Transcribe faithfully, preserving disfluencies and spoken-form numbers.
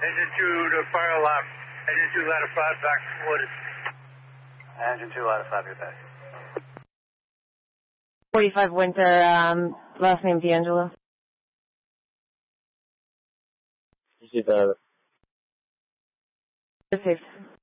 Engine two to fire alarm. Engine two, ladder five, back forwarded. Engine two, ladder five, you're back. forty-five Winter, um, last name D'Angelo. You see the... Safe.